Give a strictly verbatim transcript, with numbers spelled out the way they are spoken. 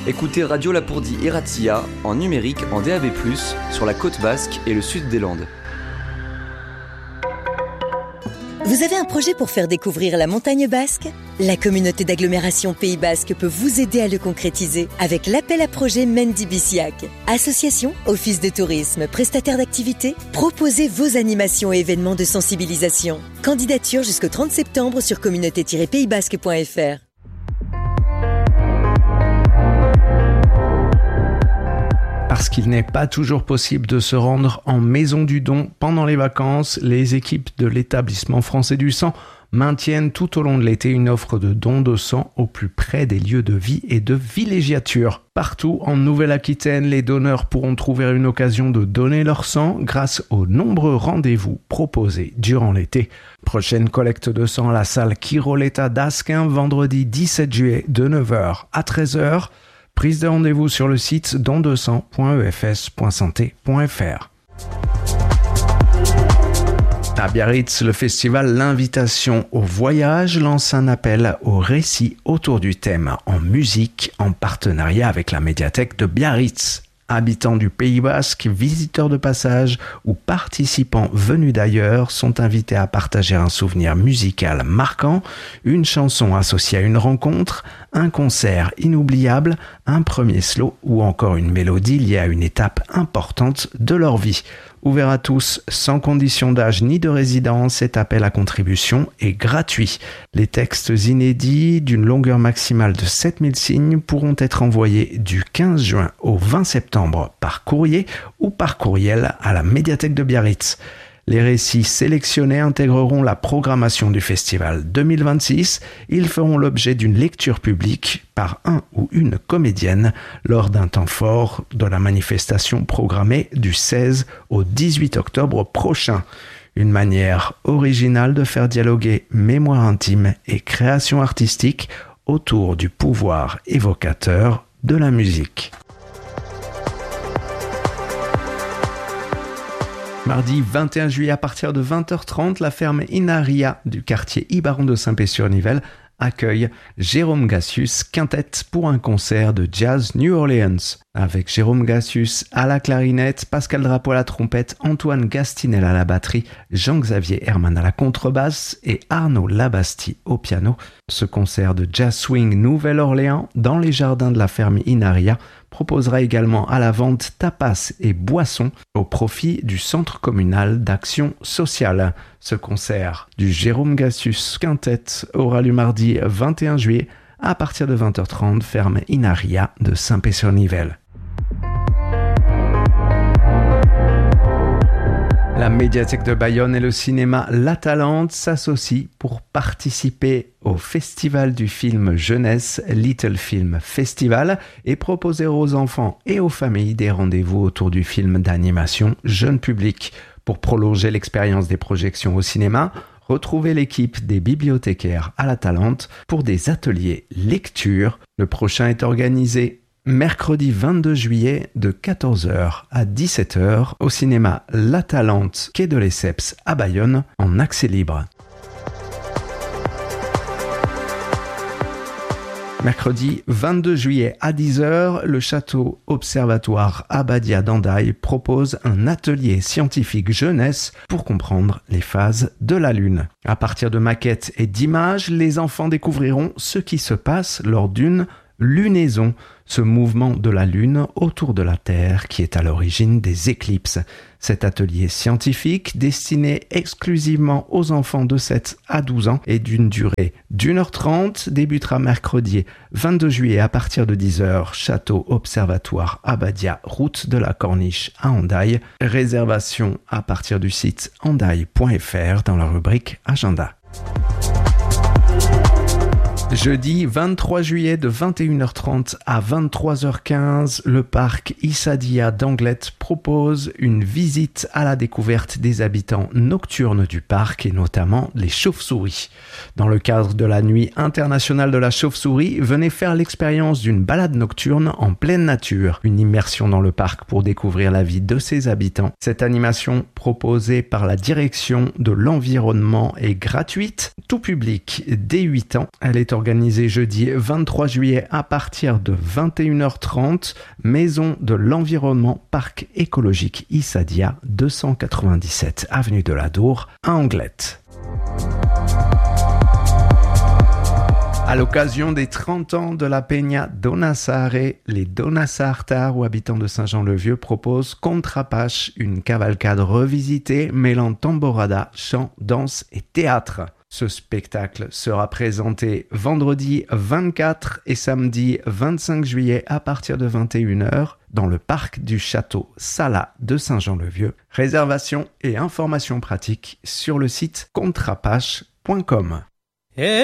Écoutez Radio Lapourdie et Ratia en numérique en D A B plus, sur la côte basque et le sud des Landes. Vous avez un projet pour faire découvrir la montagne basque ? La communauté d'agglomération Pays Basque peut vous aider à le concrétiser avec l'appel à projet Mendy Biciac. Association, office de tourisme, prestataire d'activités, proposez vos animations et événements de sensibilisation. Candidature jusqu'au trente septembre sur communauté tiret pays basque point f r. Parce qu'il n'est pas toujours possible de se rendre en Maison du Don pendant les vacances, les équipes de l'établissement français du sang maintiennent tout au long de l'été une offre de dons de sang au plus près des lieux de vie et de villégiature. Partout en Nouvelle-Aquitaine, les donneurs pourront trouver une occasion de donner leur sang grâce aux nombreux rendez-vous proposés durant l'été. Prochaine collecte de sang à la salle Chiroletta d'Asquin, vendredi dix-sept juillet de neuf heures à treize heures. Prise de rendez-vous sur le site don deux cents point e f s point santé point f r. À Biarritz, le festival L'Invitation au Voyage lance un appel au récit autour du thème en musique en partenariat avec la médiathèque de Biarritz. Habitants du Pays Basque, visiteurs de passage ou participants venus d'ailleurs sont invités à partager un souvenir musical marquant, une chanson associée à une rencontre, un concert inoubliable, un premier slow ou encore une mélodie liée à une étape importante de leur vie. Ouvert à tous, sans condition d'âge ni de résidence, cet appel à contribution est gratuit. Les textes inédits, d'une longueur maximale de sept mille signes, pourront être envoyés du quinze juin au vingt septembre par courrier ou par courriel à la médiathèque de Biarritz. Les récits sélectionnés intégreront la programmation du festival deux mille vingt-six. Ils feront l'objet d'une lecture publique par un ou une comédienne lors d'un temps fort de la manifestation programmée du seize au dix-huit octobre prochain. Une manière originale de faire dialoguer mémoire intime et création artistique autour du pouvoir évocateur de la musique. Mardi vingt et un juillet à partir de vingt heures trente, la ferme Inaria du quartier Ibaron de Saint-Pé-sur-Nivelle accueille Jérôme Gassius Quintet pour un concert de jazz New Orleans. Avec Jérôme Gassius à la clarinette, Pascal Drapeau à la trompette, Antoine Gastinel à la batterie, Jean-Xavier Herman à la contrebasse et Arnaud Labastie au piano. Ce concert de jazz swing Nouvelle-Orléans dans les jardins de la ferme Inaria proposera également à la vente tapas et boissons au profit du Centre communal d'action sociale. Ce concert du Jérôme Gassius Quintet aura lieu mardi vingt et un juillet à partir de vingt heures trente, ferme Inaria de Saint-Pé-sur-Nivelle. La médiathèque de Bayonne et le cinéma La Talente s'associent pour participer au festival du film jeunesse Little Film Festival et proposer aux enfants et aux familles des rendez-vous autour du film d'animation jeune public. Pour prolonger l'expérience des projections au cinéma, retrouvez l'équipe des bibliothécaires à La Talente pour des ateliers lecture. Le prochain est organisé mercredi vingt-deux juillet de quatorze heures à dix-sept heures au cinéma La Talente, quai de Lesseps à Bayonne, en accès libre. Mercredi vingt-deux juillet à dix heures, le château observatoire Abadia d'Andaille propose un atelier scientifique jeunesse pour comprendre les phases de la Lune. À partir de maquettes et d'images, les enfants découvriront ce qui se passe lors d'une lunaison, ce mouvement de la Lune autour de la Terre qui est à l'origine des éclipses. Cet atelier scientifique, destiné exclusivement aux enfants de sept à douze ans et d'une durée d'une heure trente, débutera mercredi vingt-deux juillet à partir de dix heures, château observatoire Abadia, route de la Corniche à Andaille. Réservation à partir du site andaille point f r dans la rubrique Agenda. Jeudi vingt-trois juillet de vingt et une heures trente à vingt-trois heures quinze, le parc Issadia d'Anglet propose une visite à la découverte des habitants nocturnes du parc et notamment les chauves-souris. Dans le cadre de la Nuit internationale de la chauve-souris, venez faire l'expérience d'une balade nocturne en pleine nature, une immersion dans le parc pour découvrir la vie de ses habitants. Cette animation proposée par la direction de l'environnement est gratuite, tout public dès huit ans. Elle est organisé jeudi vingt-trois juillet à partir de vingt et une heures trente, Maison de l'Environnement, Parc écologique Issadia, deux cent quatre-vingt-dix-sept avenue de la Dour, à Anglette. À l'occasion des trente ans de la Peña Dona Sare, les Dona Sartar ou habitants de Saint-Jean-le-Vieux proposent Contrapache, une cavalcade revisitée mêlant tamborada, chant, danse et théâtre. Ce spectacle sera présenté vendredi vingt-quatre et samedi vingt-cinq juillet à partir de vingt et une heures dans le parc du château Sala de Saint-Jean-le-Vieux. Réservation et informations pratiques sur le site contrapache point com.